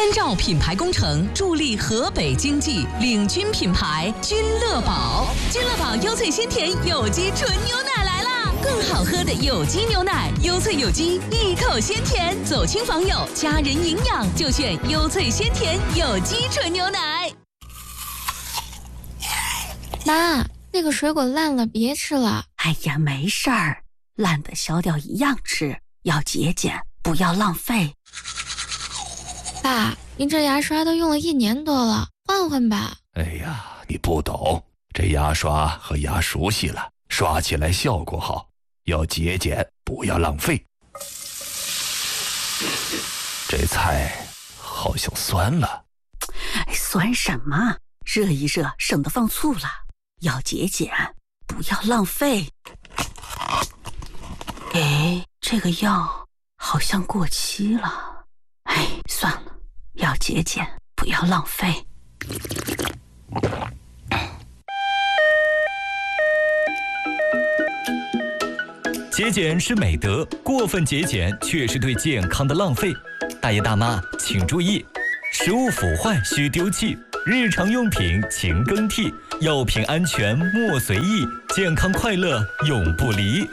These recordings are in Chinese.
天照品牌工程助力河北经济，领军品牌君乐宝。君乐宝优萃鲜甜有机纯牛奶来啦！更好喝的有机牛奶，优萃有机，一口鲜甜，走亲访友，家人营养就选优萃鲜甜有机纯牛奶。 妈，那个水果烂了，别吃了。 哎呀，没事儿，烂的削掉一样吃，要节俭，不要浪费。 爸，您这牙刷都用了1年多了，换换吧。 哎呀，你不懂，这牙刷和牙熟悉了，刷起来效果好，要节俭，不要浪费。这菜好像酸了。 酸什么？热一热，省得放醋了。要节俭，不要浪费。哎，这个药好像过期了。哎，算了，要节俭，不要浪费。 节俭是美德，过分节俭却是对健康的浪费。大爷大妈请注意，食物腐坏需丢弃，日常用品勤更替，药品安全莫随意，健康快乐永不离。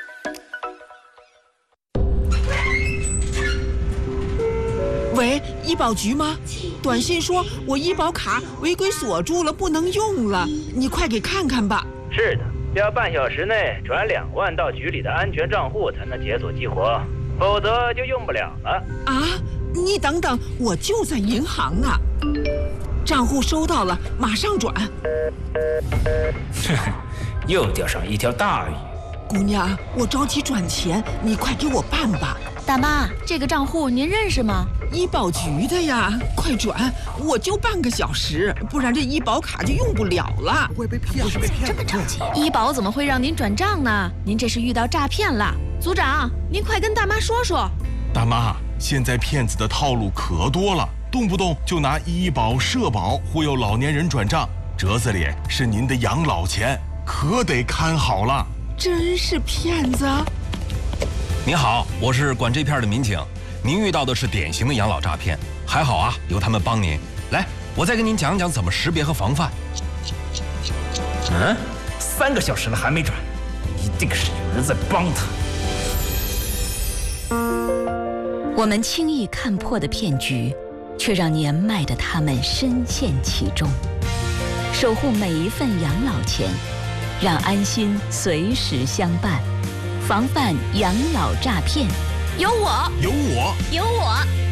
喂，医保局吗？短信说我医保卡违规锁住了，不能用了，你快给看看吧。 是的，要半小时内转2万到局里的安全账户才能解锁激活，否则就用不了了。 啊，你等等，我就在银行呢。账户收到了，马上转。 又钓上一条大鱼。 姑娘，我着急转钱，你快给我办吧。 大妈，这个账户您认识吗？ 医保局的呀，快转！我就半个小时，不然这医保卡就用不了了。 会被骗？不是被骗，这么着急？医保怎么会让您转账呢？您这是遇到诈骗了。组长，您快跟大妈说说。 大妈，现在骗子的套路可多了，动不动就拿医保、社保忽悠老年人转账，折子里是您的养老钱，可得看好了。 真是骗子！ 您好，我是管这片的民警，您遇到的是典型的养老诈骗，还好啊，有他们帮您。来，我再跟您讲讲怎么识别和防范。 3个小时了还没转，一定是有人在帮他。 我们轻易看破的骗局，却让年迈的他们深陷其中。守护每一份养老钱，让安心随时相伴，防范养老诈骗。 有我， 有我， 有我。